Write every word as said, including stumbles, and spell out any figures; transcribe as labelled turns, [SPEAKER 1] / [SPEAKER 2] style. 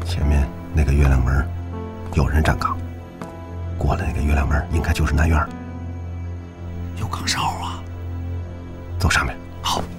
[SPEAKER 1] 前面那个月亮门有人站岗，过了那个月亮门应该就是南院。
[SPEAKER 2] 有岗哨啊！
[SPEAKER 1] 走上面。
[SPEAKER 2] 好。